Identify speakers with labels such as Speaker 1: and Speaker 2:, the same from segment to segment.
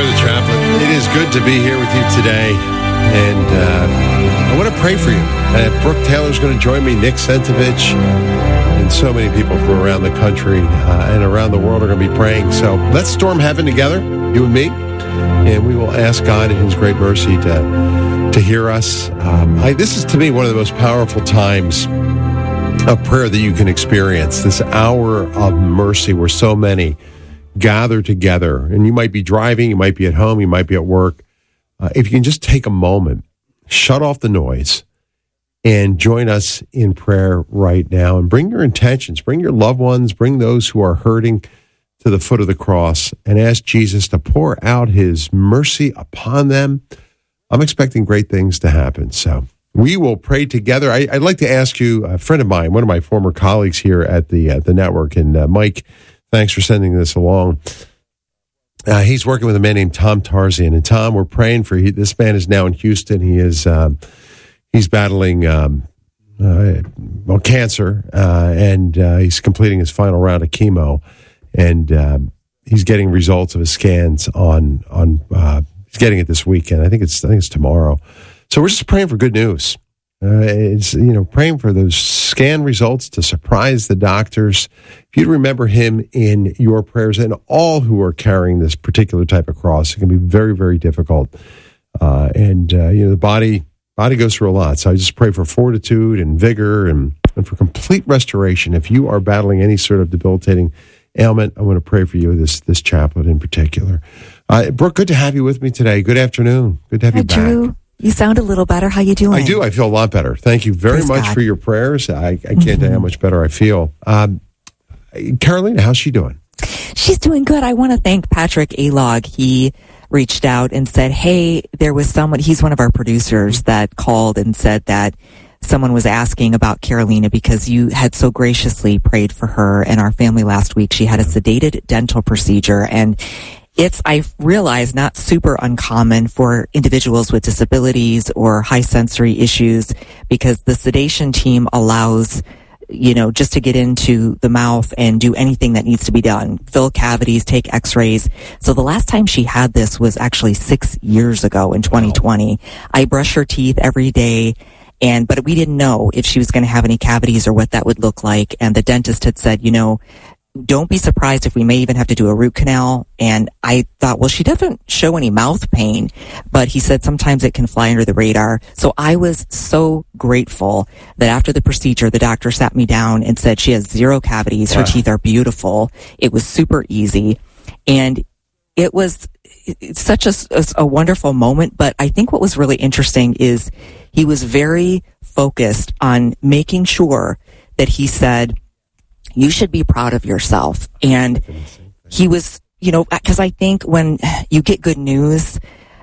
Speaker 1: Troy the Chaplain. It is good to be here with you today. And I want to pray for you. Brooke Taylor's going to join me, Nick Sentovich, and so many people from around the country and around the world are going to be praying. So let's storm heaven together, you and me, and we will ask God in His great mercy to hear us. This is, to me, one of the most powerful times of prayer that you can experience, this hour of mercy where so many gather together. And you might be driving, you might be at home, you might be at work. If you can just take a moment, shut off the noise, and join us in prayer right now. And bring your intentions, bring your loved ones, bring those who are hurting to the foot of the cross, and ask Jesus to pour out His mercy upon them. I'm expecting great things to happen. So we will pray together. I'd like to ask you, a friend of mine, one of my former colleagues here at the network, and Mike, thanks for sending this along. He's working with a man named Tom Tarzian. And Tom, we're praying for this man is now in Houston. He is he's battling cancer, and he's completing his final round of chemo, and he's getting results of his scans on he's getting it this weekend. I think it's tomorrow. So we're just praying for good news. It's praying for those scan results to surprise the doctors. If you remember him in your prayers, and all who are carrying this particular type of cross, it can be very, very difficult. The body goes through a lot. So I just pray for fortitude and vigor and for complete restoration. If you are battling any sort of debilitating ailment, I want to pray for you, this chaplain in particular. Brooke, good to have you with me today. Good afternoon. Good to have you back.
Speaker 2: Drew. You sound a little better. How you doing?
Speaker 1: I do. I feel a lot better. Thank you very much for your prayers. I can't tell you how much better I feel. Carolina, how's she doing?
Speaker 2: She's doing good. I want to thank Patrick Alog. He reached out and said, hey, there was someone, he's one of our producers, that called and said that someone was asking about Carolina because you had so graciously prayed for her and our family last week. She had a sedated dental procedure, and it's, I realize, not super uncommon for individuals with disabilities or high sensory issues, because the sedation team allows, just to get into the mouth and do anything that needs to be done, fill cavities, take x-rays. So the last time she had this was actually 6 years ago in 2020. Wow. I brush her teeth every day. But we didn't know if she was going to have any cavities or what that would look like. And the dentist had said, don't be surprised if we may even have to do a root canal. And I thought, well, she doesn't show any mouth pain, but he said sometimes it can fly under the radar. So I was so grateful that after the procedure, the doctor sat me down and said she has 0 cavities. Her teeth are beautiful. It was super easy. And it's such a wonderful moment. But I think what was really interesting is he was very focused on making sure that he said, you should be proud of yourself. And he was, because I think when you get good news,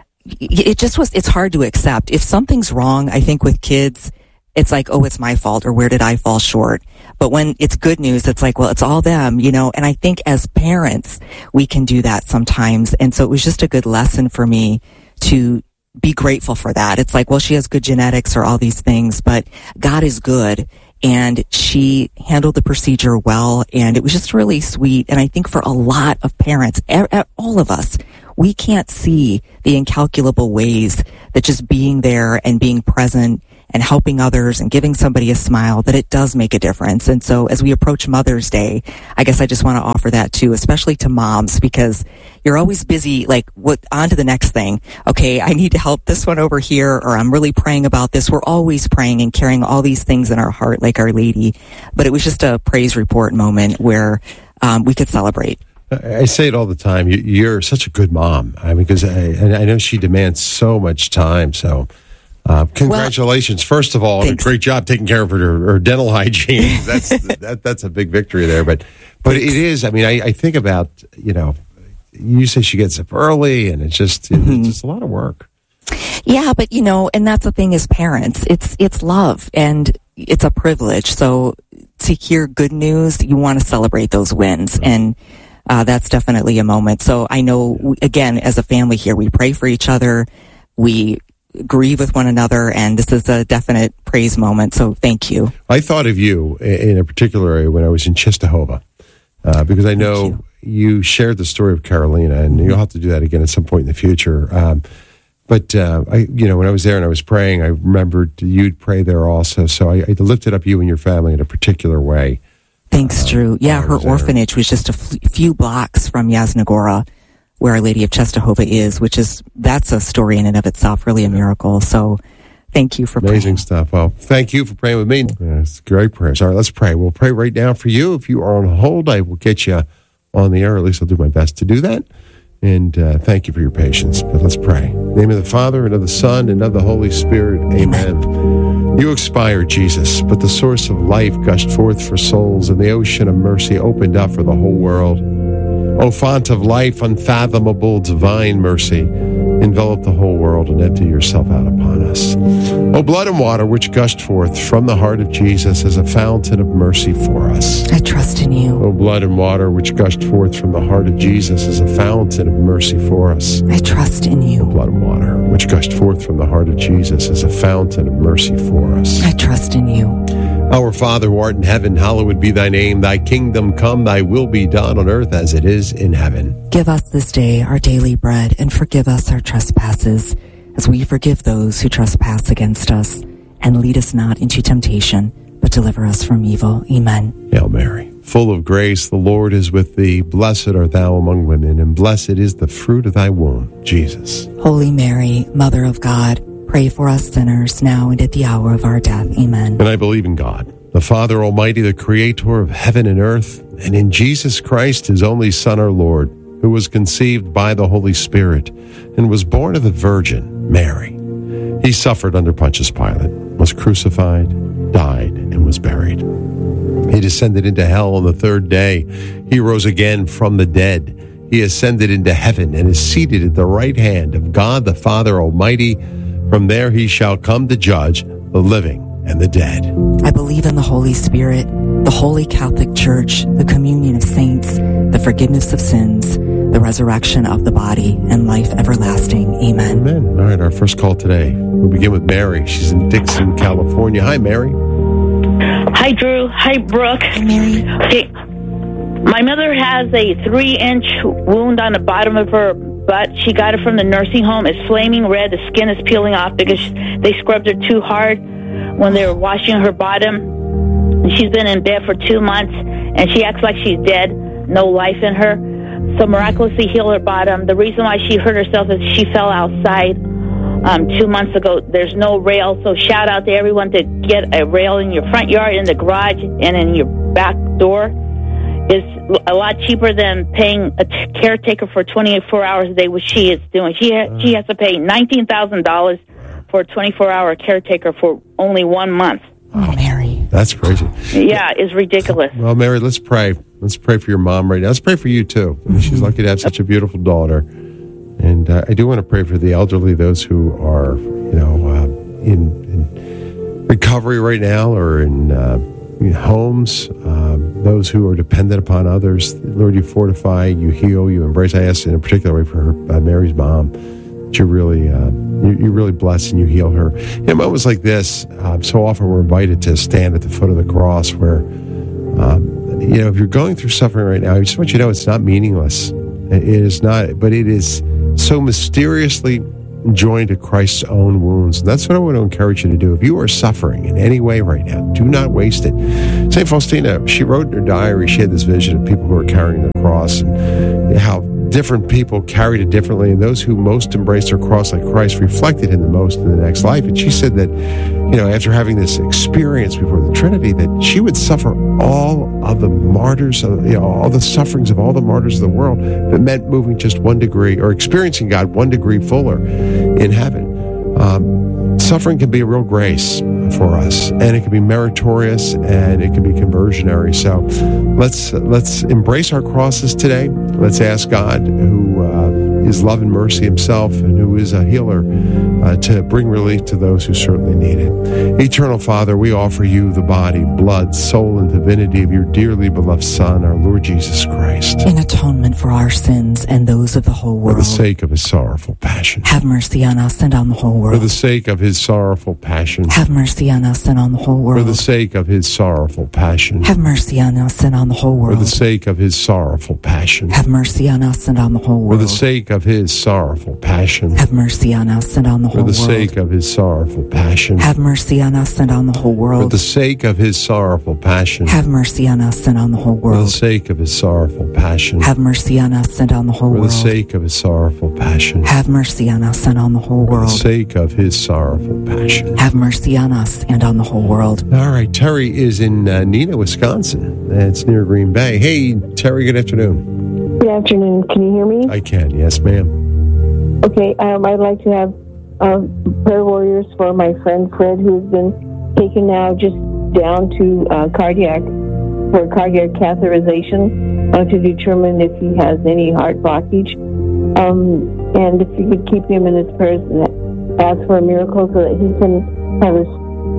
Speaker 2: it's hard to accept. If something's wrong, I think with kids, it's like, oh, it's my fault, or where did I fall short? But when it's good news, it's like, well, it's all them, and I think as parents, we can do that sometimes. And so it was just a good lesson for me to be grateful for that. It's like, well, she has good genetics or all these things, but God is good. And she handled the procedure well, and it was just really sweet. And I think for a lot of parents, all of us, we can't see the incalculable ways that just being there and being present and helping others and giving somebody a smile, that it does make a difference. And so as we approach Mother's Day, I guess I just want to offer that too, especially to moms, because you're always busy, on to the next thing. Okay, I need to help this one over here, or I'm really praying about this. We're always praying and carrying all these things in our heart like Our Lady. But it was just a praise report moment where we could celebrate.
Speaker 1: I say it all the time. You're such a good mom. Because I know she demands so much time, so... congratulations, first of all, on a great job taking care of her dental hygiene. That's a big victory there. But it is. I think about, you say she gets up early, and it's just a lot of work.
Speaker 2: Yeah, but and that's the thing as parents, it's love and it's a privilege. So to hear good news, you want to celebrate those wins, and that's definitely a moment. So I know, again, as a family here, we pray for each other. We grieve with one another, and this is a definite praise moment, so thank you.
Speaker 1: I thought of you in a particular area when I was in Czestochowa, because I know you shared the story of Carolina, and you'll have to do that again at some point in the future. But when I was there and I was praying, I remembered you'd pray there also. So I lifted up you and your family in a particular way.
Speaker 2: Thanks, Drew. Yeah, her orphanage was just a few blocks from Yasna Gora, where Our Lady of Czestochowa is, that's a story in and of itself, really a miracle. So thank you for praying.
Speaker 1: Amazing stuff. Well, thank you for praying with me. It's great prayers. All right, let's pray. We'll pray right now for you. If you are on hold, I will get you on the air, or at least I'll do my best to do that. And thank you for your patience. But let's pray. In the name of the Father, and of the Son, and of the Holy Spirit. Amen. You expired, Jesus, but the source of life gushed forth for souls, and the ocean of mercy opened up for the whole world. O font of life, unfathomable divine mercy, envelop the whole world and empty yourself out upon us. O blood and water which gushed forth from the heart of Jesus as a fountain of mercy for us.
Speaker 2: I trust in you.
Speaker 1: O blood and water which gushed forth from the heart of Jesus as a fountain of mercy for us.
Speaker 2: I trust in you.
Speaker 1: O blood and water which gushed forth from the heart of Jesus as a fountain of mercy for us.
Speaker 2: I trust in you.
Speaker 1: Our Father who art in heaven, hallowed be thy name. Thy kingdom come, thy will be done on earth as it is in heaven.
Speaker 2: Give us this day our daily bread, and forgive us our trespasses, as we forgive those who trespass against us. And lead us not into temptation, but deliver us from evil. Amen.
Speaker 1: Hail Mary, full of grace, the Lord is with thee. Blessed art thou among women, and blessed is the fruit of thy womb, Jesus.
Speaker 2: Holy Mary, Mother of God, pray for us sinners, now and at the hour of our death. Amen.
Speaker 1: And I believe in God, the Father Almighty, the Creator of heaven and earth, and in Jesus Christ, his only Son, our Lord, who was conceived by the Holy Spirit and was born of the Virgin Mary. He suffered under Pontius Pilate, was crucified, died, and was buried. He descended into hell on the third day. He rose again from the dead. He ascended into heaven and is seated at the right hand of God the Father Almighty. From there he shall come to judge the living and the dead.
Speaker 2: I believe in the Holy Spirit, the Holy Catholic Church, the communion of saints, the forgiveness of sins, the resurrection of the body, and life everlasting. Amen.
Speaker 1: Amen. All right, our first call today. We'll begin with Mary. She's in Dixon, California. Hi, Mary.
Speaker 3: Hi, Drew. Hi, Brooke.
Speaker 2: Hi, Mary.
Speaker 3: Okay. My mother has a 3-inch wound on the bottom of her butt. She got it from the nursing home. It's flaming red. The skin is peeling off because they scrubbed her too hard when they were washing her bottom. And she's been in bed for 2 months, and she acts like she's dead, no life in her. So miraculously healed her bottom. The reason why she hurt herself is she fell outside 2 months ago. There's no rail, so shout out to everyone to get a rail in your front yard, in the garage, and in your back door. It's a lot cheaper than paying a caretaker for 24 hours a day, which she is doing. She has to pay $19,000 for a 24-hour caretaker for only 1 month.
Speaker 2: Oh, Mary.
Speaker 1: That's crazy.
Speaker 3: Yeah, it's ridiculous.
Speaker 1: Well, Mary, let's pray. Let's pray for your mom right now. Let's pray for you, too. I mean, she's lucky to have such a beautiful daughter. And I do want to pray for the elderly, those who are, in recovery right now or in homes, those who are dependent upon others. Lord, you fortify, you heal, you embrace. I ask in a particular way for her, Mary's mom, that you really bless and you heal her. In moments like this, so often we're invited to stand at the foot of the cross where, if you're going through suffering right now, I just want you to know it's not meaningless. It is not, but it is so mysteriously joined to Christ's own wounds. And that's what I want to encourage you to do. If you are suffering in any way right now, do not waste it. St. Faustina, she wrote in her diary, she had this vision of people who were carrying the cross and how different people carried it differently, and those who most embraced their cross like Christ reflected him the most in the next life. And she said that, after having this experience before the Trinity, that she would suffer all of the martyrs, all the sufferings of all the martyrs of the world, that meant moving just 1 degree or experiencing God 1 degree fuller in heaven. Suffering can be a real grace for us, and it can be meritorious, and it can be conversionary. So let's embrace our crosses today. Let's ask God, who is love and mercy himself, and who is a healer, to bring relief to those who certainly need it. Eternal Father, we offer you the body, blood, soul, and divinity of your dearly beloved Son, our Lord Jesus Christ,
Speaker 2: in atonement for our sins and those of the whole world.
Speaker 1: For the sake of his sorrowful passion.
Speaker 2: Have mercy on us and on the whole world.
Speaker 1: For the sake of his sorrowful passion.
Speaker 2: Have mercy on us and on the whole world.
Speaker 1: For the sake of his sorrowful passion.
Speaker 2: Have mercy on us and on the whole world.
Speaker 1: For the sake of his sorrowful passion.
Speaker 2: Have mercy on us and on the whole world.
Speaker 1: For the sake of his sorrowful passion.
Speaker 2: Have mercy on us and on the whole
Speaker 1: world. For the
Speaker 2: world.
Speaker 1: sake of his sorrowful passion.
Speaker 2: Have mercy on us and on the whole world.
Speaker 1: For the sake of his sorrowful passion.
Speaker 2: Have mercy on us and on the whole world.
Speaker 1: For the sake of his sorrowful passion.
Speaker 2: Have mercy on us and on the whole
Speaker 1: For
Speaker 2: world.
Speaker 1: the sake of his sorrowful passion.
Speaker 2: Have mercy on us and on the whole world.
Speaker 1: For the sake of his sorrowful passion.
Speaker 2: Have mercy on us and on the whole world.
Speaker 1: All right, Terry is in Neenah, Wisconsin. It's near Green Bay. Hey, Terry, good afternoon.
Speaker 4: Good afternoon. Can you hear me?
Speaker 1: I can, yes, ma'am.
Speaker 4: Okay, I'd like to have prayer warriors for my friend Fred, who's been taken now just down to cardiac catheterization to determine if he has any heart blockage. And if you could keep him in his prayers and ask for a miracle so that he can have his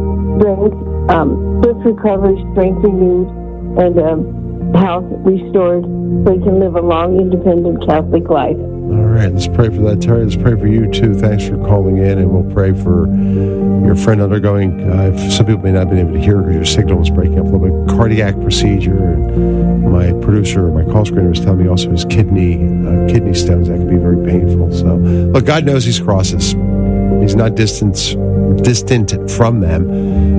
Speaker 4: strength, swift recovery, strength renewed, and health restored so he can live a long, independent Catholic life.
Speaker 1: All right, let's pray for that, Terry. Let's pray for you, too. Thanks for calling in, and we'll pray for your friend undergoing, some people may not have been able to hear because your signal was breaking up a little bit, cardiac procedure. And my producer, my call screener was telling me also his kidney stones. That can be very painful. So, look, God knows these crosses. He's not distant from them,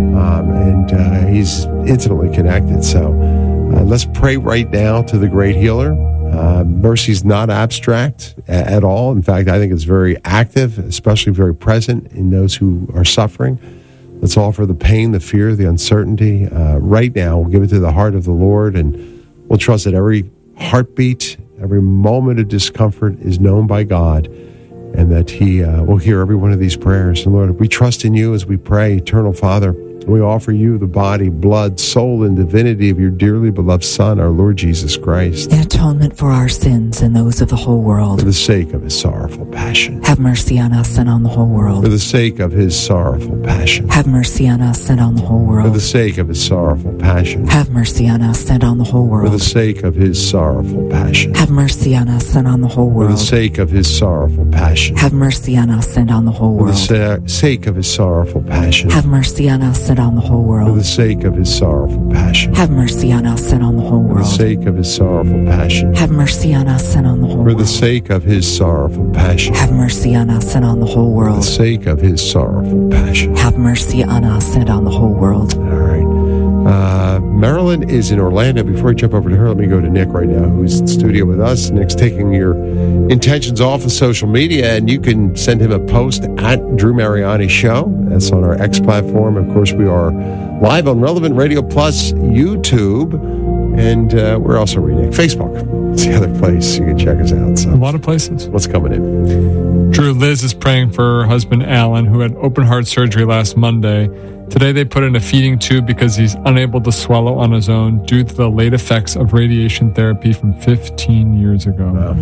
Speaker 1: and he's intimately connected. So let's pray right now to the great healer. Mercy's not abstract at all. In fact, I think it's very active, especially very present in those who are suffering. Let's offer the pain, the fear, the uncertainty. Right now, we'll give it to the heart of the Lord, and we'll trust that every heartbeat, every moment of discomfort is known by God, and that he will hear every one of these prayers. And Lord, we trust in you as we pray. Eternal Father, we offer you the body, blood, soul, and divinity of your dearly beloved Son, our Lord Jesus Christ,
Speaker 2: in atonement for our sins and those of the whole world.
Speaker 1: For the sake of his sorrowful passion.
Speaker 2: Have mercy on us and on the whole world.
Speaker 1: For the sake of his sorrowful passion.
Speaker 2: Have mercy on us and on the whole world.
Speaker 1: For the sake of his sorrowful passion.
Speaker 2: Have mercy on us and on the whole world.
Speaker 1: For the sake of his sorrowful passion.
Speaker 2: Have mercy on us and on the whole world.
Speaker 1: For the sake of his sorrowful passion.
Speaker 2: Have mercy on us and on the whole world.
Speaker 1: For the sake of his sorrowful passion.
Speaker 2: Have mercy on us and on the whole world.
Speaker 1: For the sake of his sorrowful passion.
Speaker 2: Have mercy on us and on the whole world.
Speaker 1: For the sake of his sorrowful passion.
Speaker 2: Have mercy on us and on the whole world.
Speaker 1: For the sake of his sorrowful passion.
Speaker 2: Have mercy on us and on the whole world.
Speaker 1: For the sake of his sorrowful passion.
Speaker 2: Have mercy on us and on the whole world.
Speaker 1: All right. Marilyn is in Orlando. Before I jump over to her, let me go to Nick right now, who's in studio with us. Nick's taking your intentions off of social media, and you can send him a post at Drew Mariani Show. That's on our X platform. Of course, we are live on Relevant Radio Plus, YouTube, and we're also reading Facebook. It's the other place you can check us out. So
Speaker 5: a lot of places.
Speaker 1: What's coming in?
Speaker 5: Drew, Liz is praying for her husband, Alan, who had open heart surgery last Monday. Today they put in a feeding tube because he's unable to swallow on his own due to the late effects of radiation therapy from 15 years ago. Wow.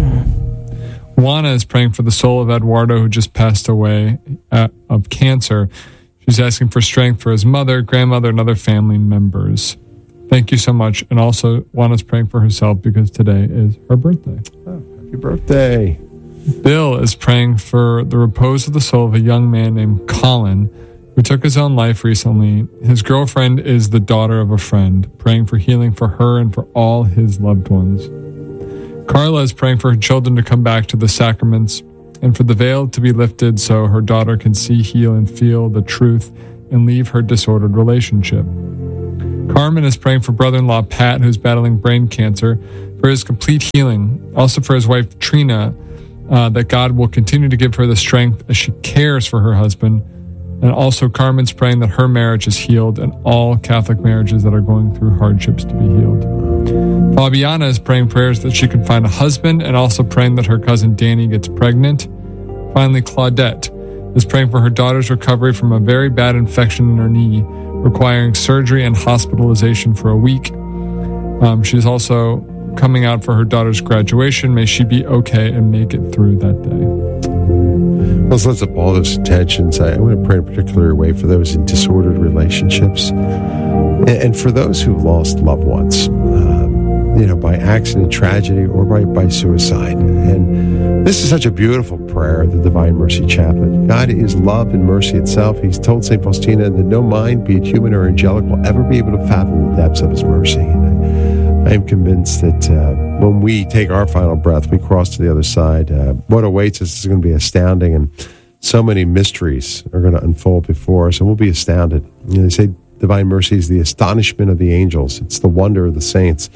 Speaker 5: Juana is praying for the soul of Eduardo, who just passed away of cancer. She's asking for strength for his mother, grandmother, and other family members. Thank you so much. And also, Juana's praying for herself because today is her birthday.
Speaker 1: Oh, happy birthday.
Speaker 5: Bill is praying for the repose of the soul of a young man named Colin, who took his own life recently. His girlfriend is the daughter of a friend, praying for healing for her and for all his loved ones. Carla is praying for her children to come back to the sacraments and for the veil to be lifted so her daughter can see, heal, and feel the truth and leave her disordered relationship. Carmen is praying for brother-in-law Pat, who's battling brain cancer, for his complete healing. Also for his wife Trina, that God will continue to give her the strength as she cares for her husband. And also Carmen's praying that her marriage is healed and all Catholic marriages that are going through hardships to be healed. Fabiana is praying prayers that she can find a husband and also praying that her cousin Danny gets pregnant. Finally, Claudette is praying for her daughter's recovery from a very bad infection in her knee, requiring surgery and hospitalization for a week. She's also coming out for her daughter's graduation. May she be okay and make it through that day.
Speaker 1: Let's lift up all those intentions. I want to pray in a particular way for those in disordered relationships and for those who've lost loved ones, by accident, tragedy, or by suicide. And this is such a beautiful prayer, the Divine Mercy Chaplet. God is love and mercy itself. He's told St. Faustina that no mind, be it human or angelic, will ever be able to fathom the depths of his mercy. And I am convinced that when we take our final breath, we cross to the other side. What awaits us is going to be astounding, and so many mysteries are going to unfold before us, and we'll be astounded. They say divine mercy is the astonishment of the angels. It's the wonder of the saints.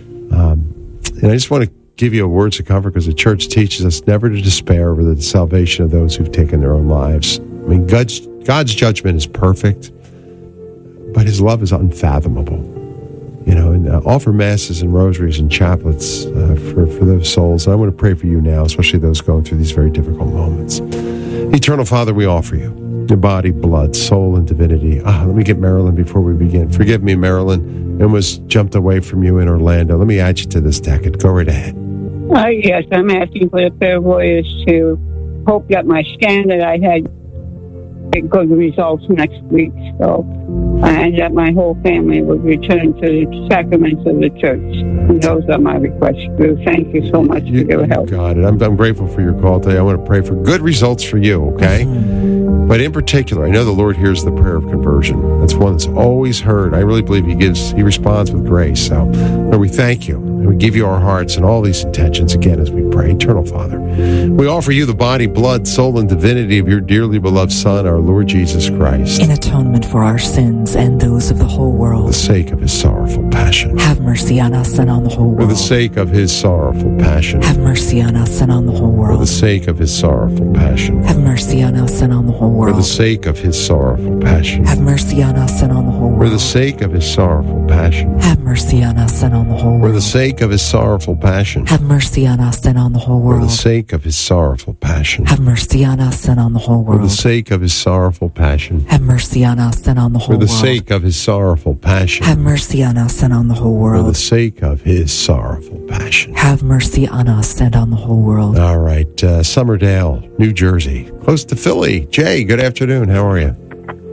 Speaker 1: And I just want to give you a words of comfort, because the church teaches us never to despair over the salvation of those who've taken their own lives. I mean, God's judgment is perfect, but his love is unfathomable. And offer masses and rosaries and chaplets for those souls. And I want to pray for you now, especially those going through these very difficult moments. Eternal Father, we offer you your body, blood, soul, and divinity. Let me get Marilyn before we begin. Forgive me, Marilyn, and was jumped away from you in Orlando. Let me add you to this deck. Go right ahead.
Speaker 6: Yes, I'm asking for the prayer warriors to hope that my scan that I had get good results next week, and that my whole family will return to the sacraments of the church. And those are my requests. Thank you so much for your help.
Speaker 1: Got it. I'm grateful for your call today. I want to pray for good results for you, okay? But in particular, I know the Lord hears the prayer of conversion. That's one that's always heard. I really believe he responds with grace. So, Lord, we thank you. And we give you our hearts and all these intentions again as we pray. Eternal Father, we offer you the body, blood, soul, and divinity of your dearly beloved Son, our Lord Jesus Christ.
Speaker 2: In atonement for our sins and those of the whole world.
Speaker 1: For the sake of his sorrowful passion.
Speaker 2: Have mercy on us and on the whole world.
Speaker 1: For the sake of his sorrowful passion.
Speaker 2: Have mercy on us and on the whole world.
Speaker 1: For the sake of his sorrowful passion.
Speaker 2: Have mercy on us and on the whole world.
Speaker 1: For the sake of his sorrowful passion.
Speaker 2: Have mercy on us and on the whole world.
Speaker 1: For the sake of his sorrowful passion.
Speaker 2: Have mercy on us and on the whole world.
Speaker 1: For the sake of his sorrowful passion.
Speaker 2: Have mercy on us and on the whole world.
Speaker 1: For the sake of his sorrowful passion.
Speaker 2: Have mercy on us and on the whole world.
Speaker 1: For the sake of his sorrowful passion.
Speaker 2: Have mercy on us and on the whole
Speaker 1: world. For the
Speaker 2: world.
Speaker 1: sake of his sorrowful passion.
Speaker 2: Have mercy on us and on the whole world.
Speaker 1: For the sake of his sorrowful passion.
Speaker 2: Have mercy on us and on the whole world.
Speaker 1: All right. Summerdale, New Jersey, close to Philly. Jay, good afternoon. How are you?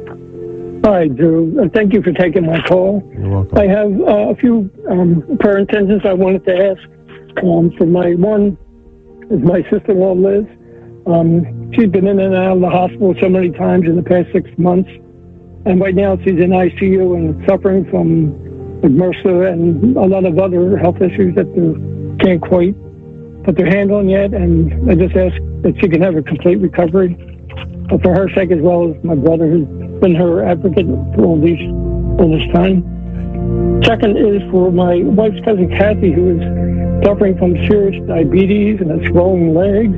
Speaker 7: Hi, Drew. Thank you for taking my call.
Speaker 1: You're welcome.
Speaker 7: I have a few prayer intentions I wanted to ask. For my one is my sister-in-law, Liz. She's been in and out of the hospital so many times in the past 6 months. And right now she's in ICU and suffering from MRSA and a lot of other health issues that they can't quite put their hand on yet. And I just ask that she can have a complete recovery for her sake, as well as my brother, who's been her advocate for all this time. Second is for my wife's cousin Kathy, who is suffering from serious diabetes and has swollen legs,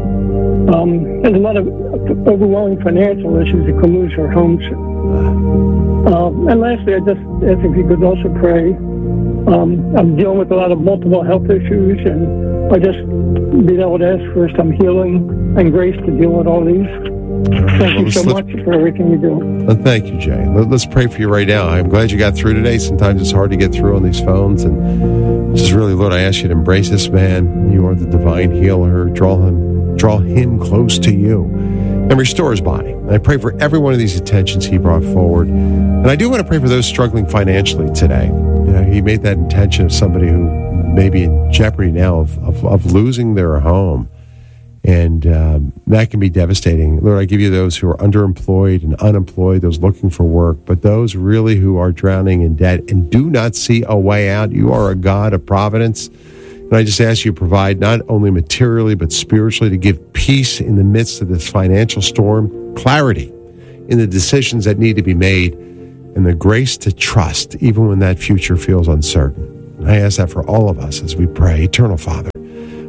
Speaker 7: and there's a lot of overwhelming financial issues that could lose her home soon. And lastly, I just ask if you could also pray. I'm dealing with a lot of multiple health issues, and I just be able to ask for some healing and grace to deal with all these. Thank you so much for everything you do.
Speaker 1: Thank you, Jay. Let's pray for you right now. I'm glad you got through today. Sometimes it's hard to get through on these phones. And just really, Lord, I ask you to embrace this man. You are the divine healer. Draw him close to you and restore his body. And I pray for every one of these intentions he brought forward. And I do want to pray for those struggling financially today. He made that intention of somebody who may be in jeopardy now of losing their home. And that can be devastating. Lord, I give you those who are underemployed and unemployed, those looking for work, but those really who are drowning in debt and do not see a way out. You are a God of providence. And I just ask you to provide not only materially, but spiritually, to give peace in the midst of this financial storm, clarity in the decisions that need to be made, and the grace to trust even when that future feels uncertain. I ask that for all of us as we pray. Eternal Father,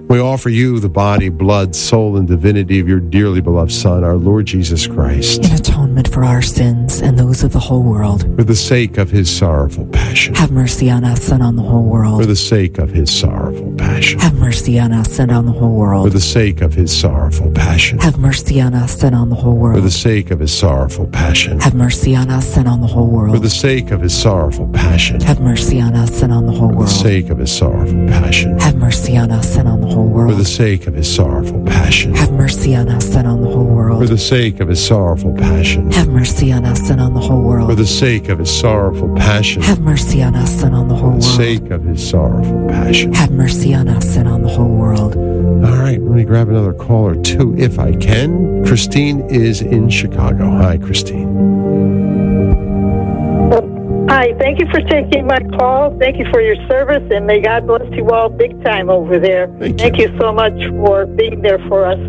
Speaker 1: We offer you the body, blood, soul, and divinity of your dearly beloved Son, our Lord Jesus Christ,
Speaker 2: in atonement for our sins and those of the whole world.
Speaker 1: for the sake of his sorrowful passion.
Speaker 2: Have mercy on us and on the whole world.
Speaker 1: For the sake of his sorrowful passion.
Speaker 2: Have mercy on us and on the whole
Speaker 1: For
Speaker 2: world.
Speaker 1: the sake of his sorrowful passion.
Speaker 2: Have mercy on us and on the whole
Speaker 1: For the
Speaker 2: world.
Speaker 1: sake of his sorrowful passion.
Speaker 2: Have mercy on us and on the whole
Speaker 1: For
Speaker 2: world.
Speaker 1: the sake of his sorrowful passion.
Speaker 2: Have mercy on us and on the whole
Speaker 1: For the
Speaker 2: world.
Speaker 1: sake of his sorrowful passion.
Speaker 2: Have mercy on us and on the whole
Speaker 1: For the
Speaker 2: world.
Speaker 1: sake of his sorrowful passion.
Speaker 2: Have mercy on us and on the whole
Speaker 1: For
Speaker 2: world.
Speaker 1: the sake of his sorrowful passion.
Speaker 2: Have mercy on us and on the whole
Speaker 1: For
Speaker 2: world.
Speaker 1: the sake of his sorrowful passion.
Speaker 2: Have mercy on us and on the whole
Speaker 1: For the
Speaker 2: world.
Speaker 1: sake of his sorrowful passion.
Speaker 2: Have mercy on us and on the whole world.
Speaker 1: All right, let me grab another call or two if I can. Christine is in Chicago. Hi, Christine.
Speaker 8: Hi, thank you for taking my call. Thank you for your service, and may God bless you all big time over there.
Speaker 1: Thank you.
Speaker 8: you so much for being there for us.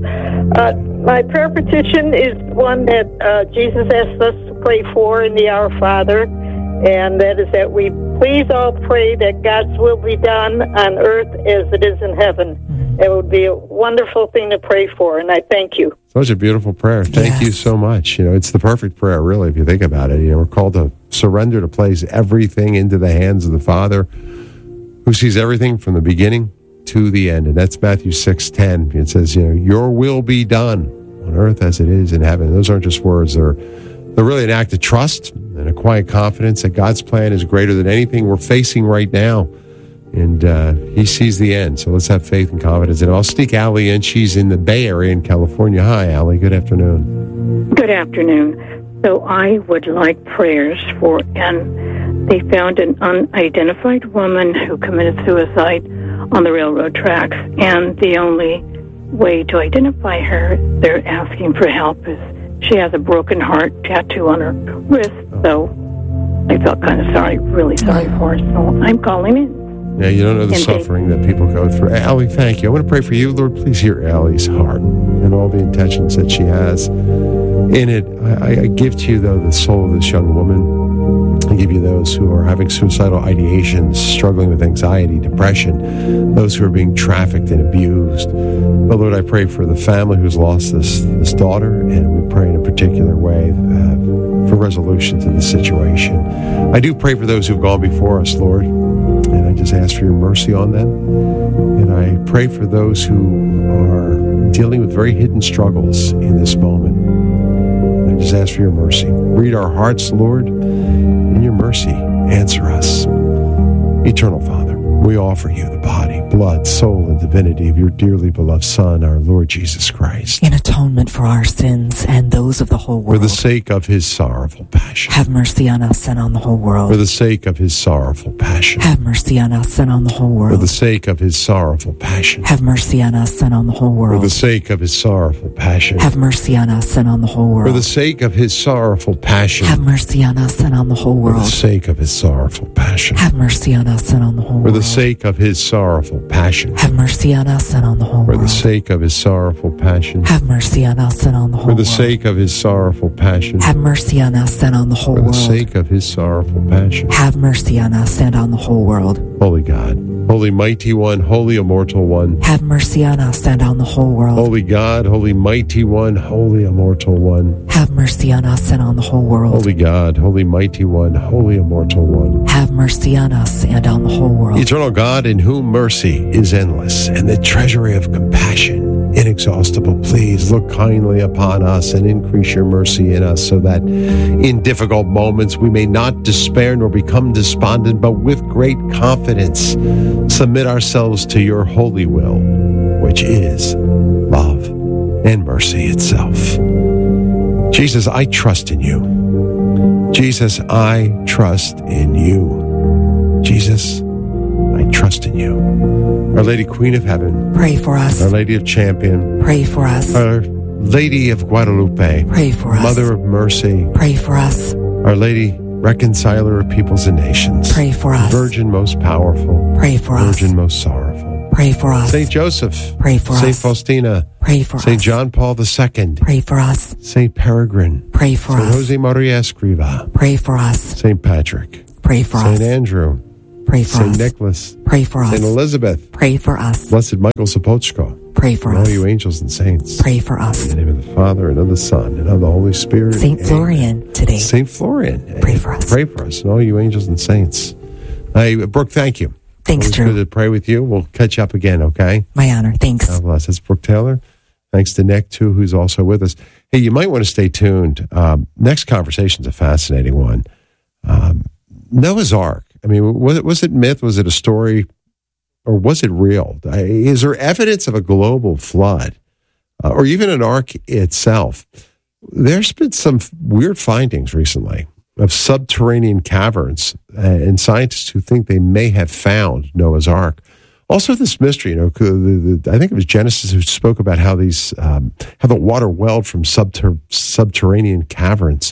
Speaker 8: My prayer petition is one that Jesus asked us to pray for in the Our Father, and that is that we please all pray that God's will be done on earth as it is in heaven. It would be a wonderful thing to pray for, and I thank you.
Speaker 1: Such a beautiful prayer. Thank you
Speaker 2: Yes.
Speaker 1: so much. You know, it's the perfect prayer, really, if you think about it. You know, we're called to surrender, to place everything into the hands of the Father, who sees everything from the beginning to the end. And that's Matthew 6:10. It says, you know, your will be done on earth as it is in heaven. Those aren't just words. They're really an act of trust and a quiet confidence that God's plan is greater than anything we're facing right now. And he sees the end. So let's have faith and confidence. And I'll sneak Allie in. She's in the Bay Area in California. Hi, Allie. Good afternoon.
Speaker 9: Good afternoon. So I would like prayers for, and they found an unidentified woman who committed suicide on the railroad tracks. And the only way to identify her, they're asking for help, is she has a broken heart tattoo on her wrist. So I felt kind of sorry, really sorry for her. So I'm calling in.
Speaker 1: Yeah, you don't know the
Speaker 9: And
Speaker 1: suffering that people go through. Allie, thank you. I want to pray for you. Lord, please hear Allie's heart and all the intentions that she has in it. I give to you, though, the soul of this young woman. I give you those who are having suicidal ideations, struggling with anxiety, depression, those who are being trafficked and abused. But Lord, I pray for the family who's lost this daughter, and we pray in a particular way for resolution to the situation. I do pray for those who've gone before us, Lord, and I just ask for your mercy on them. And I pray for those who are dealing with very hidden struggles in this moment. I just ask for your mercy. Read our hearts, Lord. In your mercy, answer us. Eternal Father, we offer you the body, blood, soul, and divinity of your dearly beloved Son, our Lord Jesus Christ,
Speaker 2: In atonement for our sins and those of the whole
Speaker 1: for
Speaker 2: world.
Speaker 1: the sake of his sorrowful passion.
Speaker 2: Have mercy on us and on the whole
Speaker 1: For
Speaker 2: world.
Speaker 1: the sake of his sorrowful passion.
Speaker 2: Have mercy on us and on the whole
Speaker 1: For the
Speaker 2: world.
Speaker 1: sake of his sorrowful passion.
Speaker 2: Have mercy on us and on the whole
Speaker 1: For the
Speaker 2: world.
Speaker 1: sake of his sorrowful passion.
Speaker 2: Have mercy on us and on the whole
Speaker 1: For the
Speaker 2: world.
Speaker 1: sake of his sorrowful passion.
Speaker 2: Have mercy on us and on the whole
Speaker 1: For the
Speaker 2: world.
Speaker 1: sake of his sorrowful passion.
Speaker 2: Have mercy on us and on the whole
Speaker 1: For the
Speaker 2: world.
Speaker 1: sake of his sorrowful passion.
Speaker 2: Have mercy on us and on the whole
Speaker 1: For the
Speaker 2: world.
Speaker 1: sake of his sorrowful passion.
Speaker 2: Have mercy on us and on the whole
Speaker 1: For the
Speaker 2: world.
Speaker 1: sake of his sorrowful passion.
Speaker 2: Have mercy on us and on the whole
Speaker 1: For the
Speaker 2: world.
Speaker 1: sake of his sorrowful passion.
Speaker 2: Have mercy on us and on the whole world.
Speaker 1: Holy God, holy mighty one, holy immortal one.
Speaker 2: Have mercy on us and on the whole world.
Speaker 1: Holy God, holy mighty one, holy immortal one.
Speaker 2: Have mercy on us and on the whole world.
Speaker 1: Holy God, holy mighty one, holy immortal one.
Speaker 2: Have mercy on us and on the whole world.
Speaker 1: Eternal God, in whom mercy is endless and the treasury of compassion inexhaustible, please look kindly upon us and increase your mercy in us, so that in difficult moments we may not despair nor become despondent, but with great confidence submit ourselves to your holy will, which is love and mercy itself. Jesus, I trust in you. Jesus, I trust in you. Jesus, I trust in you. Our Lady Queen of Heaven,
Speaker 2: Pray for us.
Speaker 1: Our Lady of Champion,
Speaker 2: Pray for us.
Speaker 1: Our Lady of Guadalupe,
Speaker 2: Pray for us.
Speaker 1: Mother of Mercy,
Speaker 2: Pray for us.
Speaker 1: Our Lady, Reconciler of Peoples and Nations,
Speaker 2: Pray for us.
Speaker 1: Virgin most powerful,
Speaker 2: Pray for us.
Speaker 1: Virgin most sorrowful,
Speaker 2: Pray for us.
Speaker 1: Saint Joseph,
Speaker 2: Pray for
Speaker 1: Saint
Speaker 2: us.
Speaker 1: Faustina,
Speaker 2: Pray for
Speaker 1: Saint
Speaker 2: us.
Speaker 1: John Paul II,
Speaker 2: Pray for us.
Speaker 1: Saint Peregrine,
Speaker 2: Pray for
Speaker 1: Saint
Speaker 2: us.
Speaker 1: Jose Maria Escriva,
Speaker 2: Pray for us.
Speaker 1: Saint Patrick,
Speaker 2: Pray for
Speaker 1: Saint
Speaker 2: us.
Speaker 1: Andrew,
Speaker 2: Pray for
Speaker 1: St.
Speaker 2: us.
Speaker 1: Nicholas.
Speaker 2: Pray for us.
Speaker 1: St. Elizabeth.
Speaker 2: Pray for us.
Speaker 1: Blessed Michael Sapochko.
Speaker 2: Pray for
Speaker 1: and
Speaker 2: us.
Speaker 1: all you angels and saints.
Speaker 2: Pray for us.
Speaker 1: In the name of the Father, and of the Son, and of the Holy Spirit.
Speaker 2: St. Florian today.
Speaker 1: St. Florian.
Speaker 2: Pray for us.
Speaker 1: Pray for us, and all you angels and saints. Hey, Brooke, thank you.
Speaker 2: Thanks,
Speaker 1: Always
Speaker 2: Drew.
Speaker 1: good to pray with you. We'll catch up again, okay?
Speaker 2: My honor. Thanks.
Speaker 1: God bless. That's Brooke Taylor. Thanks to Nick, too, who's also with us. Hey, you might want to stay tuned. Next conversation's a fascinating one. Noah's Ark. I mean, was it myth? Was it a story? Or was it real? Is there evidence of a global flood? Or even an ark itself? There's been some weird findings recently of subterranean caverns and scientists who think they may have found Noah's Ark. Also, this mystery, I think it was Genesis who spoke about how these, how the water welled from subterranean caverns.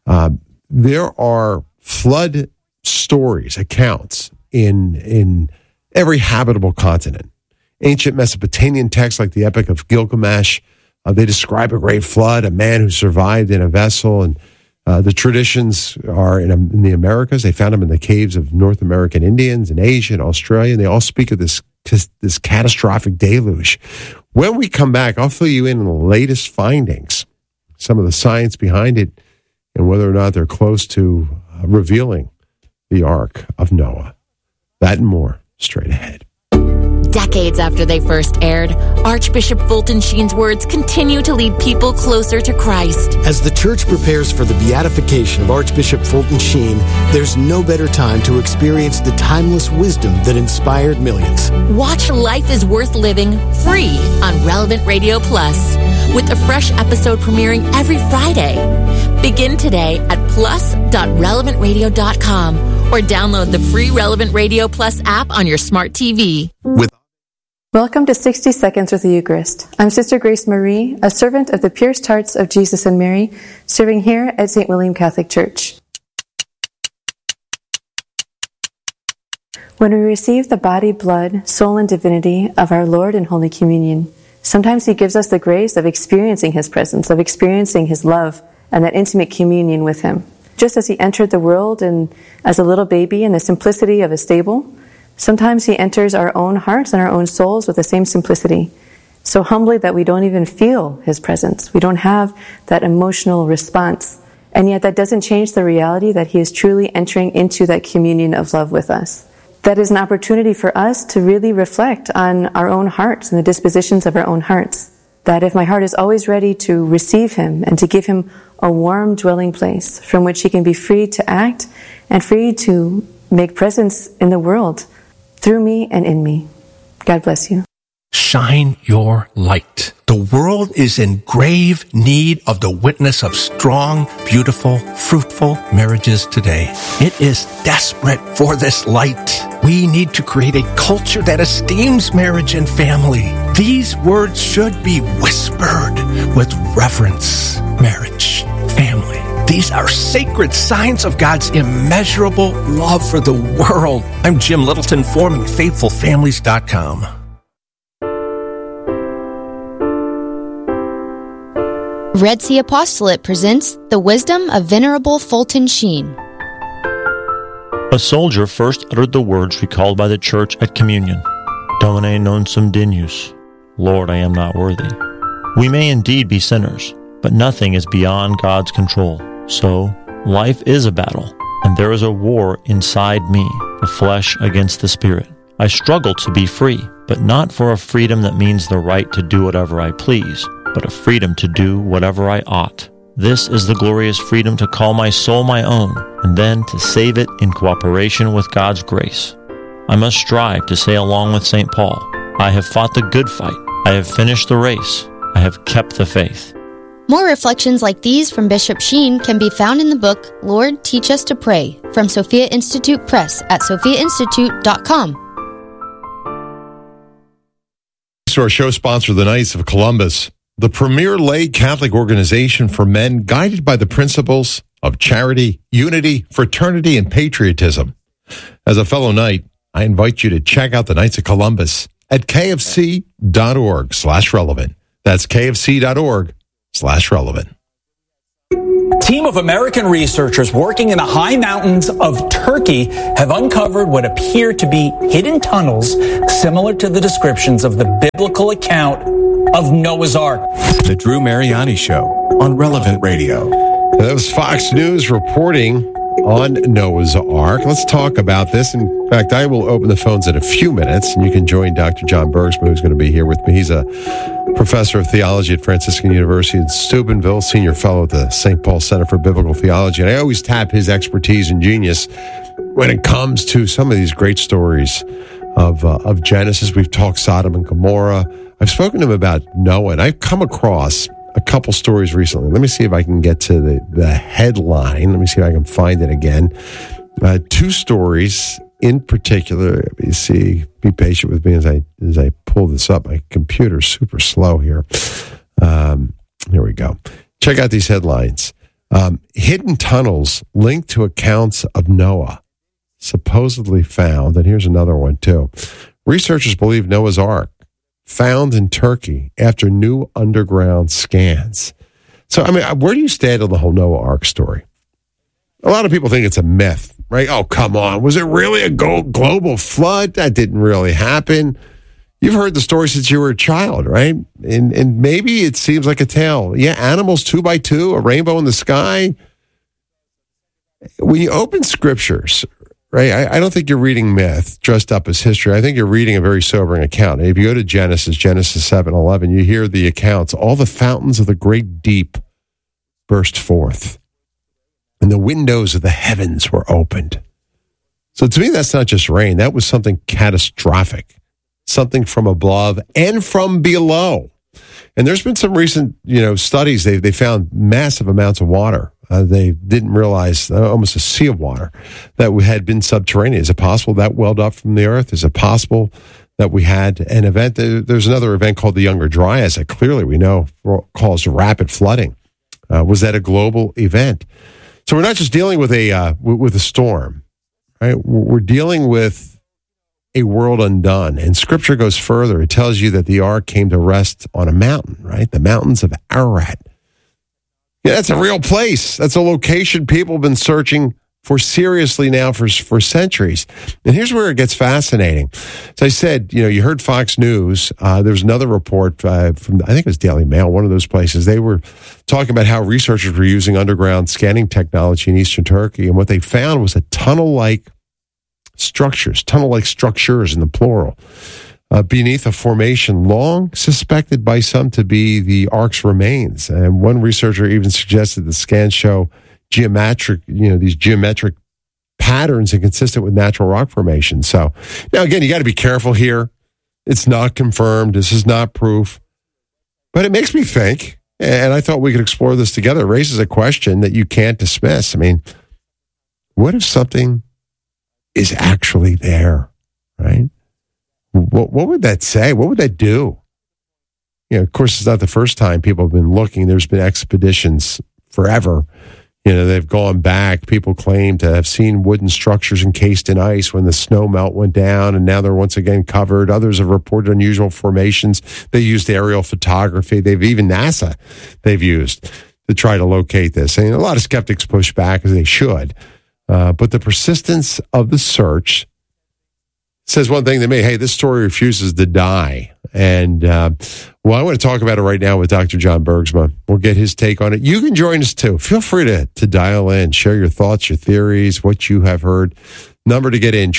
Speaker 1: There are flood stories, accounts in every habitable continent. Ancient Mesopotamian texts like the Epic of Gilgamesh, they describe a great flood, a man who survived in a vessel, and the traditions are in the Americas. They found them in the caves of North American Indians in Asia and Australia, and they all speak of this catastrophic deluge. When we come back, I'll fill you in on the latest findings, some of the science behind it, and whether or not they're close to revealing the Ark of Noah. That and more straight ahead.
Speaker 10: Decades after they first aired, Archbishop Fulton Sheen's words continue to lead people closer to Christ.
Speaker 11: As the church prepares for the beatification of Archbishop Fulton Sheen, there's no better time to experience the timeless wisdom that inspired millions.
Speaker 10: Watch Life is Worth Living free on Relevant Radio Plus, with a fresh episode premiering every Friday. Begin today at plus.relevantradio.com or download the free Relevant Radio Plus app on your smart TV.
Speaker 12: Welcome to 60 Seconds with the Eucharist. I'm Sister Grace Marie, a servant of the Pierced Hearts of Jesus and Mary, serving here at St. William Catholic Church. When we receive the body, blood, soul, and divinity of our Lord in Holy Communion, sometimes He gives us the grace of experiencing His presence, of experiencing His love, and that intimate communion with Him. Just as He entered the world and as a little baby in the simplicity of a stable, sometimes He enters our own hearts and our own souls with the same simplicity, so humbly that we don't even feel His presence. We don't have that emotional response. And yet that doesn't change the reality that He is truly entering into that communion of love with us. That is an opportunity for us to really reflect on our own hearts and the dispositions of our own hearts. That if my heart is always ready to receive Him and to give Him a warm dwelling place from which He can be free to act and free to make presence in the world, through me and in me. God bless you.
Speaker 13: Shine your light. The world is in grave need of the witness of strong, beautiful, fruitful marriages today. It is desperate for this light. We need to create a culture that esteems marriage and family. These words should be whispered with reverence. Marriage, family. These are sacred signs of God's immeasurable love for the world. I'm Jim Littleton, forming FaithfulFamilies.com.
Speaker 14: Red Sea Apostolate presents The Wisdom of Venerable Fulton Sheen.
Speaker 15: A soldier first uttered the words recalled by the church at communion, Domine non sum dignus, Lord, I am not worthy. We may indeed be sinners, but nothing is beyond God's control. So, life is a battle, and there is a war inside me, the flesh against the spirit. I struggle to be free, but not for a freedom that means the right to do whatever I please, but a freedom to do whatever I ought. This is the glorious freedom to call my soul my own, and then to save it in cooperation with God's grace. I must strive to say along with St. Paul, I have fought the good fight, I have finished the race, I have kept the faith.
Speaker 14: More reflections like these from Bishop Sheen can be found in the book, Lord, Teach Us to Pray, from Sophia Institute Press at sophiainstitute.com.
Speaker 1: So our show sponsor, the Knights of Columbus, the premier lay Catholic organization for men guided by the principles of charity, unity, fraternity, and patriotism. As a fellow Knight, I invite you to check out the Knights of Columbus at kfc.org/relevant. That's kfc.org/relevant.
Speaker 16: team of American researchers working in the high mountains of Turkey have uncovered what appear to be hidden tunnels similar to the descriptions of the biblical account of Noah's Ark.
Speaker 17: The Drew Mariani Show on Relevant Radio.
Speaker 1: That was Fox News reporting on Noah's Ark. Let's talk about this. In fact, I will open the phones in a few minutes, and you can join Dr. John Bergsma, who's going to be here with me. He's a professor of theology at Franciscan University in Steubenville, senior fellow at the St. Paul Center for Biblical Theology. And I always tap his expertise and genius when it comes to some of these great stories of Genesis. We've talked Sodom and Gomorrah. I've spoken to him about Noah, and I've come across a couple stories recently. Let me see if I can get to the headline. Let me see if I can find it again. Two stories in particular. Let me see. Be patient with me as I pull this up. My computer's super slow here. Here we go. Check out these headlines. Hidden tunnels linked to accounts of Noah supposedly found. And here's another one too. Researchers believe Noah's Ark found in Turkey after new underground scans. So, I mean, where do you stand on the whole Noah Ark story? A lot of people think it's a myth, right? Oh, come on. Was it really a global flood? That didn't really happen. You've heard the story since you were a child, right? And maybe it seems like a tale. Yeah, animals 2 by 2, a rainbow in the sky. When you open scriptures, right, I don't think you're reading myth dressed up as history. I think you're reading a very sobering account. If you go to Genesis 7:11, you hear the accounts. All the fountains of the great deep burst forth, and the windows of the heavens were opened. So to me, that's not just rain. That was something catastrophic, something from above and from below. And there's been some recent, studies. They found massive amounts of water. They didn't realize almost a sea of water that had been subterranean. Is it possible that welled up from the earth? Is it possible that we had an event? There's another event called the Younger Dryas that clearly we know caused rapid flooding. Was that a global event? So we're not just dealing with a storm, right? We're dealing with a world undone. And Scripture goes further. It tells you that the ark came to rest on a mountain, right? The mountains of Ararat. Yeah, that's a real place. That's a location people have been searching for seriously now for centuries. And here's where it gets fascinating. As I said, you heard Fox News. There's another report from, I think it was Daily Mail, one of those places. They were talking about how researchers were using underground scanning technology in eastern Turkey. And what they found was a tunnel-like structures in the plural, beneath a formation long suspected by some to be the ark's remains. And one researcher even suggested the scans show these geometric patterns inconsistent with natural rock formation. So now again, you got to be careful here. It's not confirmed. This is not proof, but it makes me think, and I thought we could explore this together. It raises a question that you can't dismiss. I mean, what if something is actually there, right? What would that say? What would that do? Of course, it's not the first time people have been looking. There's been expeditions forever. They've gone back. People claim to have seen wooden structures encased in ice when the snow melt went down, and now they're once again covered. Others have reported unusual formations. They used aerial photography. NASA they've used to try to locate this. And a lot of skeptics push back, as they should. But the persistence of the search says one thing to me. Hey, this story refuses to die. And, I want to talk about it right now with Dr. John Bergsma. We'll get his take on it. You can join us too. Feel free to dial in, share your thoughts, your theories, what you have heard. Number to get in,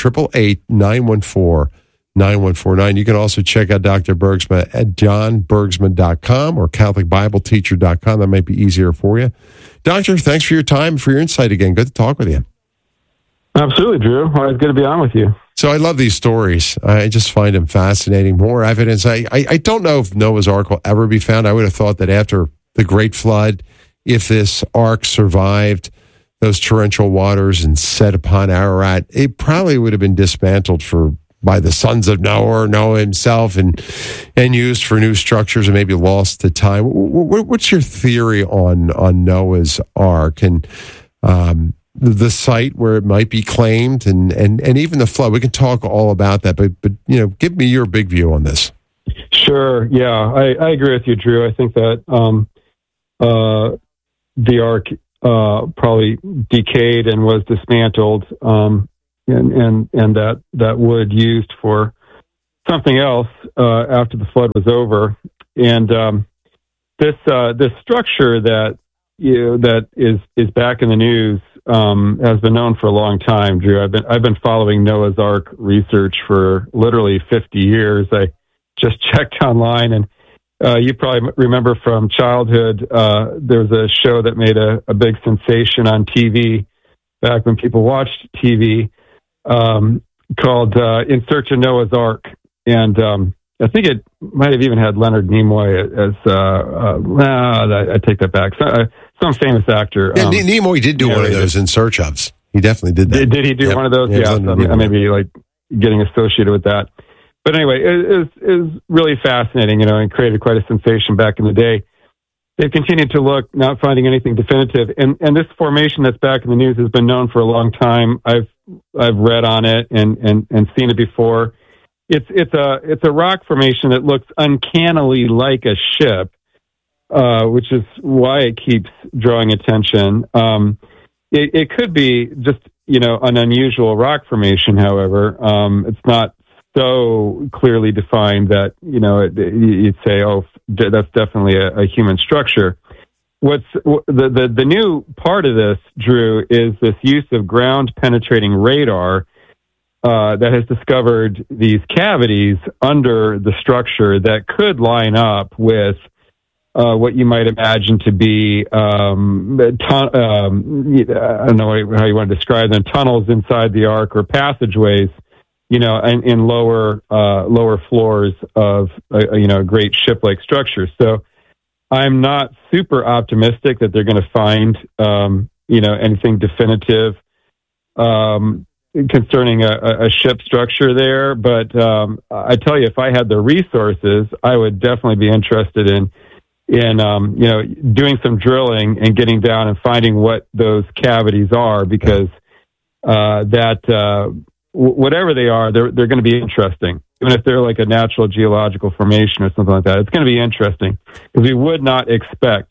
Speaker 1: 888-914-9149. You can also check out Dr. Bergsma at johnbergsma.com or catholicbibleteacher.com. That might be easier for you. Doctor, thanks for your time, for your insight again. Good to talk with you.
Speaker 18: Absolutely, Drew. Well, it's good to be on with you.
Speaker 1: So I love these stories. I just find them fascinating. More evidence. I don't know if Noah's Ark will ever be found. I would have thought that after the Great Flood, if this ark survived those torrential waters and set upon Ararat, it probably would have been dismantled by the sons of Noah or Noah himself and used for new structures and maybe lost to time. What's your theory on Noah's Ark and the site where it might be claimed and even the flood? We can talk all about that, but give me your big view on this.
Speaker 18: Sure. Yeah, I agree with you, Drew. I think that the ark probably decayed and was dismantled, and that wood used for something else after the flood was over. And this structure that is back in the news has been known for a long time, Drew. I've been following Noah's Ark research for literally 50 years. I just checked online, and you probably remember from childhood, there was a show that made a big sensation on TV back when people watched TV, called In Search of Noah's Ark. And I think it might have even had Leonard Nimoy as, I take that back, some famous actor.
Speaker 1: Yeah, Nimoy did do one of those, In Search Ofs. He definitely did that.
Speaker 18: Did he do one of those? Yeah, I may be like getting associated with that. But anyway, it was really fascinating, and created quite a sensation back in the day. They've continued to look, not finding anything definitive. And this formation that's back in the news has been known for a long time. I've read on it and seen it before. It's a rock formation that looks uncannily like a ship, which is why it keeps drawing attention. It could be just an unusual rock formation. However, it's not so clearly defined that you'd say, oh, that's definitely a human structure. What's the new part of this, Drew, is this use of ground penetrating radar that has discovered these cavities under the structure that could line up with what you might imagine to be, I don't know how you want to describe them, tunnels inside the ark or passageways, in lower floors of a great ship-like structure. So I'm not super optimistic that they're going to find anything definitive concerning a ship structure there. But I tell you, if I had the resources, I would definitely be interested in doing some drilling and getting down and finding what those cavities are, because whatever they are, they're going to be interesting. Even if they're like a natural geological formation or something like that, it's going to be interesting, because we would not expect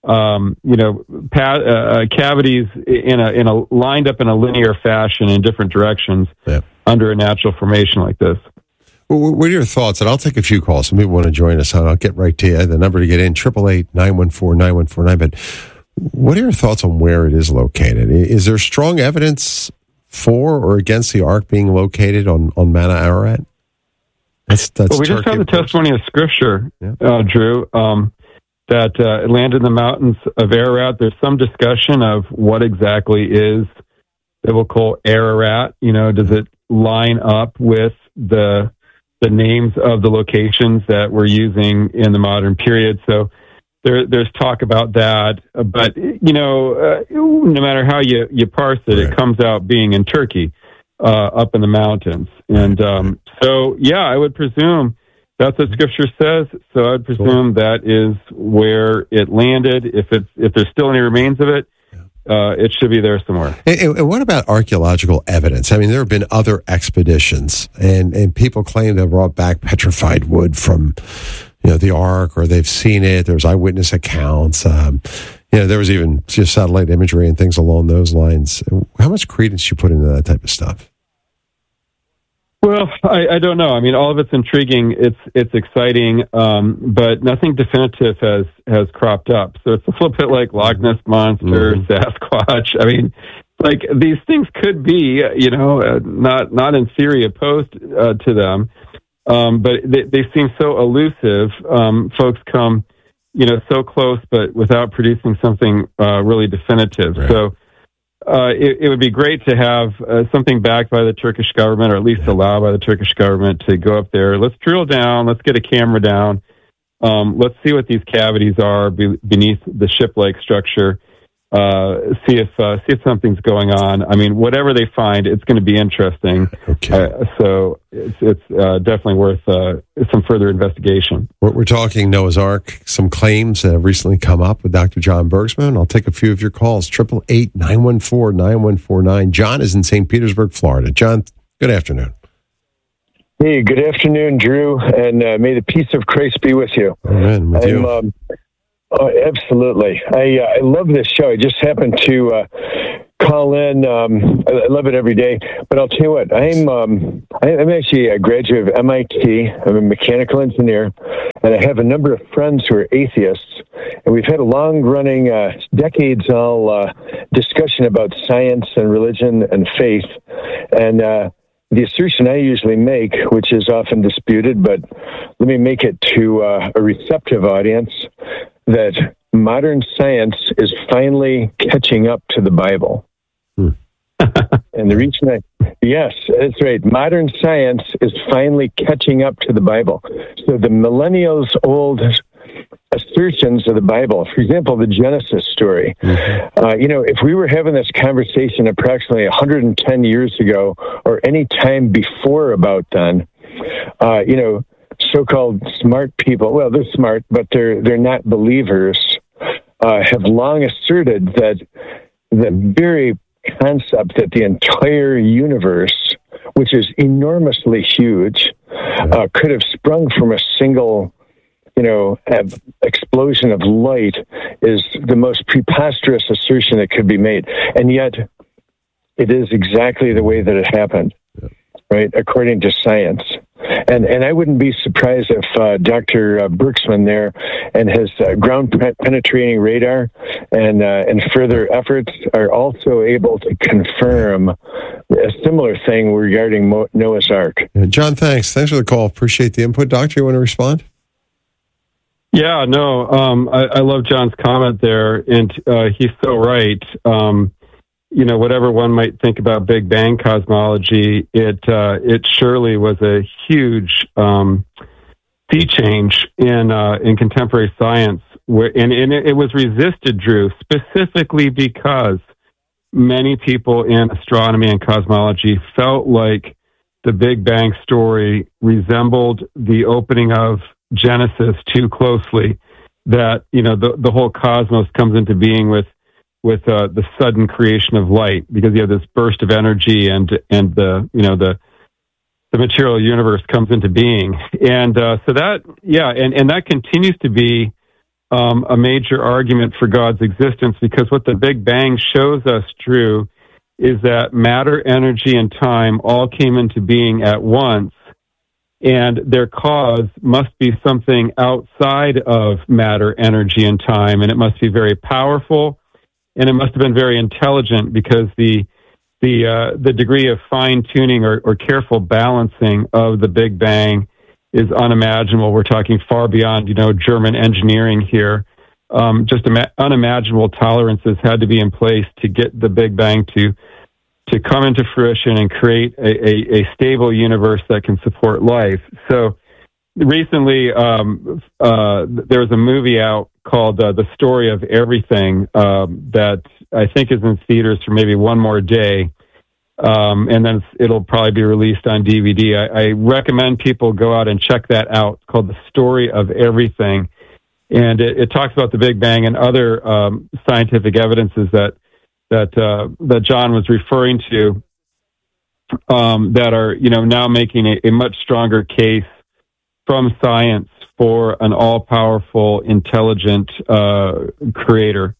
Speaker 18: cavities lined up in a linear fashion in different directions under a natural formation like this.
Speaker 1: Well, what are your thoughts? And I'll take a few calls. Some people want to join us, and I'll get right to you. The number to get in, 888-914-9149. But what are your thoughts on where it is located? Is there strong evidence for or against the ark being located on Mount Ararat? That's
Speaker 18: well, we just have the testimony of Scripture, Drew, that it landed in the mountains of Ararat. There's some discussion of what exactly is biblical Ararat. Does it line up with the names of the locations that we're using in the modern period? So there's talk about that. But, no matter how you parse it, it comes out being in Turkey, up in the mountains. And I would presume that's what Scripture says. So I'd presume that is where it landed. If there's still any remains of it, it should be there somewhere.
Speaker 1: And what about archaeological evidence? I mean, there have been other expeditions, and people claim they brought back petrified wood from, the ark, or they've seen it. There's eyewitness accounts. There was even just satellite imagery and things along those lines. How much credence you put into that type of stuff?
Speaker 18: Well, I don't know. I mean, all of it's intriguing. It's exciting, but nothing definitive has cropped up. So it's a little bit like Loch Ness Monster, Sasquatch. I mean, like, these things could be, not in theory opposed to them, but they seem so elusive. Folks come, so close, but without producing something really definitive. Right. So it would be great to have something backed by the Turkish government, or at least allowed by the Turkish government to go up there. Let's drill down. Let's get a camera down. Let's see what these cavities are beneath the ship-like structure. See if something's going on. I mean, whatever they find, it's going to be interesting. Okay. So it's definitely worth some further investigation.
Speaker 1: We're talking Noah's Ark. Some claims that have recently come up with Dr. John Bergsman. I'll take a few of your calls. 888-914-9149. John is in St. Petersburg, Florida. John, good afternoon.
Speaker 19: Hey, good afternoon, Drew, and may the peace of Christ be with you.
Speaker 1: Amen. With you.
Speaker 20: Oh, absolutely. I love this show. I just happened to call in. I love it every day. But I'll tell you what, I'm actually a graduate of MIT. I'm a mechanical engineer, and I have a number of friends who are atheists. And we've had a long-running, decades-all discussion about science and religion and faith. And the assertion I usually make, which is often disputed, but let me make it to a receptive audience, that modern science is finally catching up to the Bible. And the reason yes, that's right. Modern science is finally catching up to the Bible. So the millennials old assertions of the Bible, for example, the Genesis story. If we were having this conversation approximately 110 years ago, or any time before about then, so-called smart people, well, they're smart, but they're not believers, have long asserted that the very concept that the entire universe, which is enormously huge, could have sprung from a single explosion of light, is the most preposterous assertion that could be made. And yet it is exactly the way that it happened, right? According to science. And I wouldn't be surprised if Dr. Berksman there and his ground penetrating radar and further efforts are also able to confirm a similar thing regarding Noah's Ark.
Speaker 1: John, thanks. Thanks for the call. Appreciate the input. Doctor, you want to respond?
Speaker 18: Yeah, no, I love John's comment there, and he's so right. Whatever one might think about Big Bang cosmology, it surely was a huge sea change in contemporary science, and it was resisted, Drew, specifically because many people in astronomy and cosmology felt like the Big Bang story resembled the opening of Genesis too closely, that the whole cosmos comes into being with the sudden creation of light, because you have this burst of energy and the material universe comes into being, and so that and that continues to be a major argument for God's existence, because what the Big Bang shows us, Drew, is that matter, energy, and time all came into being at once. And their cause must be something outside of matter, energy, and time, and it must be very powerful, and it must have been very intelligent, because the degree of fine tuning or careful balancing of the Big Bang is unimaginable. We're talking far beyond German engineering here. Just unimaginable tolerances had to be in place to get the Big Bang to come into fruition and create a stable universe that can support life. So recently, there was a movie out called The Story of Everything that I think is in theaters for maybe one more day, and then it'll probably be released on DVD. I recommend people go out and check that out. It's called The Story of Everything, and it talks about the Big Bang and other scientific evidences that John was referring to, that are now making a much stronger case from science for an all-powerful, intelligent creator.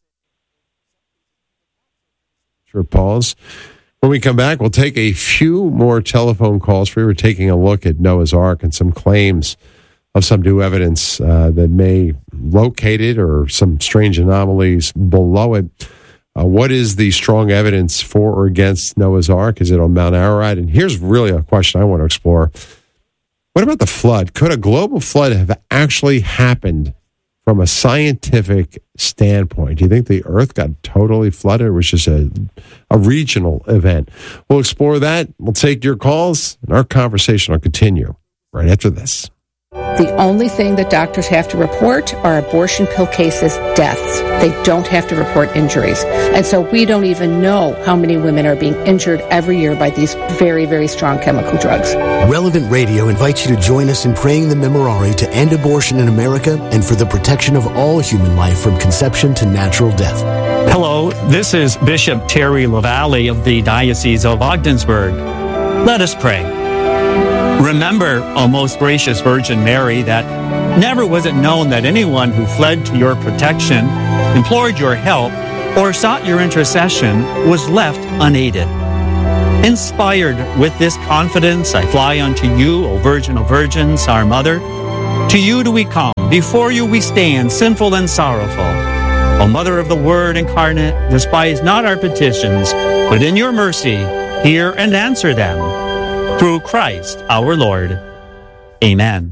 Speaker 1: Sure, pause. When we come back, we'll take a few more telephone calls. We were taking a look at Noah's Ark and some claims of some new evidence that may locate it, or some strange anomalies below it. What is the strong evidence for or against Noah's Ark? Is it on Mount Ararat? And here's really a question I want to explore. What about the flood? Could a global flood have actually happened from a scientific standpoint? Do you think the Earth got totally flooded, or was just a regional event? We'll explore that. We'll take your calls, and our conversation will continue right after this.
Speaker 21: The only thing that doctors have to report are abortion pill cases, deaths. They don't have to report injuries. And so we don't even know how many women are being injured every year by these very, very strong chemical drugs.
Speaker 11: Relevant Radio invites you to join us in praying the Memorare to end abortion in America and for the protection of all human life from conception to natural death.
Speaker 22: Hello, this is Bishop Terry LaValle of the Diocese of Ogdensburg. Let us pray. Remember, O most gracious Virgin Mary, that Never was it known that anyone who fled to your protection, implored your help, or sought your intercession was left unaided. Inspired with this confidence, I fly unto you, O Virgin of Virgins, our Mother. To you do we come, before you we stand, sinful and sorrowful. O Mother of the Word incarnate, despise not our petitions, but in your mercy hear and answer them. Through Christ our Lord. Amen.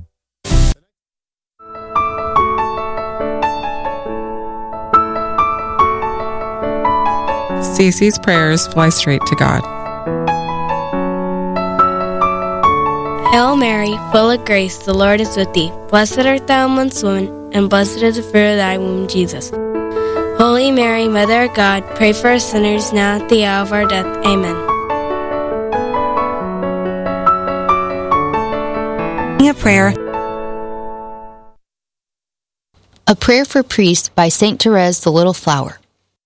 Speaker 3: Cece's prayers fly straight to God.
Speaker 4: Hail Mary, full of grace, the Lord is with thee. Blessed art thou amongst women, and blessed is the fruit of thy womb, Jesus. Holy Mary, Mother of God, pray for us sinners now at the hour of our death. Amen.
Speaker 3: A prayer.
Speaker 14: A Prayer for Priests by St. Therese the Little Flower.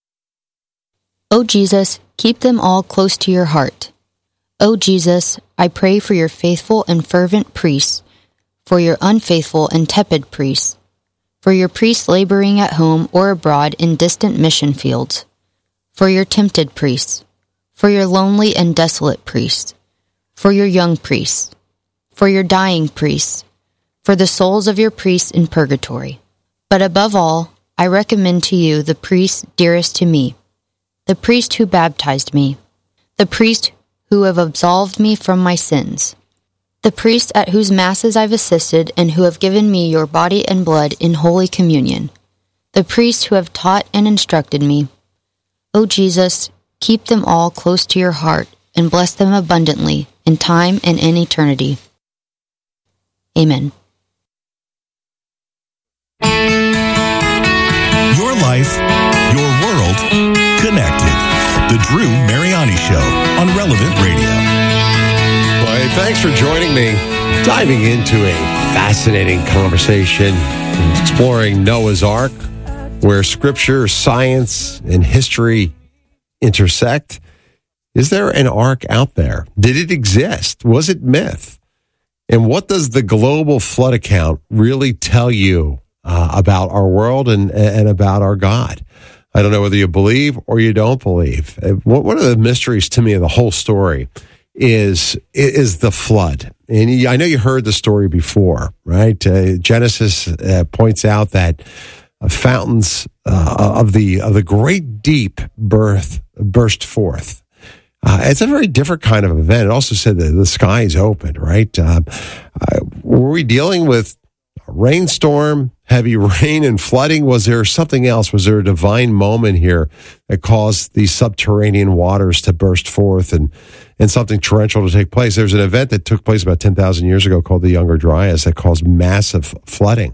Speaker 14: O Jesus, keep them all close to your heart. O Jesus, I pray for your faithful and fervent priests, for your unfaithful and tepid priests, for your priests laboring at home or abroad in distant mission fields, for your tempted priests, for your lonely and desolate priests, for your young priests, for your dying priests, for the souls of your priests in purgatory. But above all, I recommend to you the priest dearest to me, the priest who baptized me, the priest who have absolved me from my sins, the priest at whose masses I've assisted and who have given me your body and blood in Holy Communion, the priests who have taught and instructed me. O Jesus, keep them all close to your heart and bless them abundantly in time and in eternity. Amen.
Speaker 17: Your life, your world, connected. The Drew Mariani Show on Relevant Radio.
Speaker 1: Well, hey, thanks for joining me. Diving into a fascinating conversation exploring Noah's Ark, where scripture, science, and history intersect. Is there an ark out there? Did it exist? Was it myth? And what does the global flood account really tell you about our world and about our God? I don't know whether you believe or you don't believe. One of the mysteries to me of the whole story is the flood. And I know you heard the story before, right? Genesis points out that fountains of the great deep burst forth. It's a very different kind of event. It also said that the sky is opened, right? Were we dealing with a rainstorm, heavy rain and flooding? Was there something else? Was there a divine moment here that caused these subterranean waters to burst forth and something torrential to take place? There's an event that took place about 10,000 years ago called the Younger Dryas that caused massive flooding.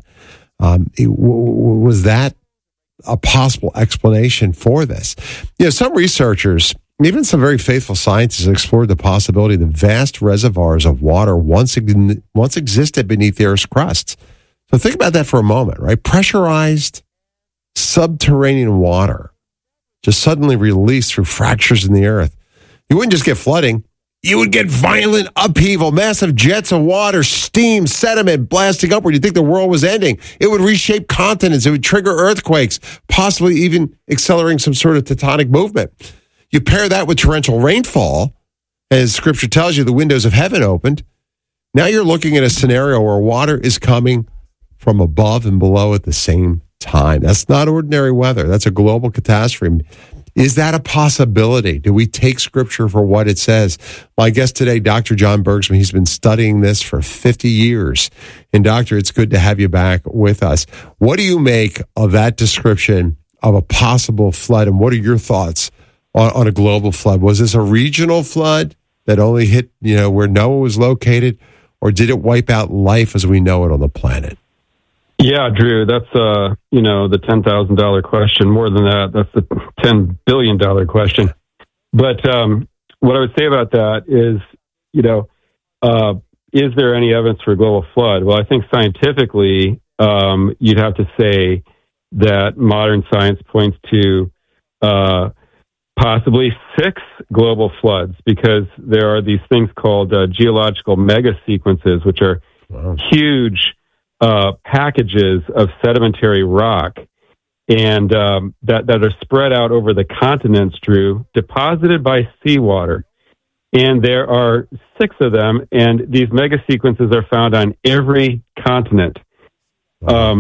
Speaker 1: Was that a possible explanation for this? You know, some researchers, even some very faithful scientists, explored the possibility that vast reservoirs of water once existed beneath the Earth's crust. So think about that for a moment, right? Pressurized subterranean water just suddenly released through fractures in the earth. You wouldn't just get flooding. You would get violent upheaval, massive jets of water, steam, sediment blasting upward. You'd think the world was ending. It would reshape continents. It would trigger earthquakes, possibly even accelerating some sort of tectonic movement. You pair that with torrential rainfall, as Scripture tells you, the windows of heaven opened. Now you're looking at a scenario where water is coming from above and below at the same time. That's not ordinary weather. That's a global catastrophe. Is that a possibility? Do we take Scripture for what it says? My guest today, Dr. John Bergsman, he's been studying this for 50 years. And Doctor, it's good to have you back with us. What do you make of that description of a possible flood, and what are your thoughts on a global flood? Was this a regional flood that only hit, where Noah was located, or did it wipe out life as we know it on the planet?
Speaker 18: Yeah, Drew, that's, the $10,000 question. More than that, that's the $10 billion question. But what I would say about that is, is there any evidence for a global flood? Well, I think scientifically, you'd have to say that modern science points to possibly 6 global floods, because there are these things called geological mega sequences, which are huge packages of sedimentary rock, and that are spread out over the continents, Drew, deposited by seawater. And there are 6 of them, and these mega sequences are found on every continent.